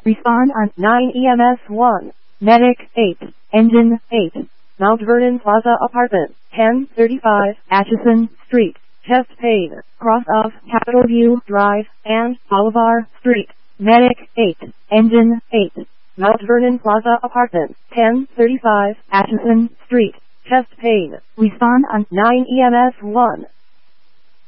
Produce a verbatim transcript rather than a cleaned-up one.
Respond on nine E M S one. Medic eight. Engine eight. Mount Vernon Plaza Apartment, ten thirty-five Atchison Street. Chest pain. Cross off Capitol View Drive and Bolivar Street. Medic eight. Engine eight. Mount Vernon Plaza Apartment, ten thirty-five Atchison Street. Chest pain. Respond on nine E M S one.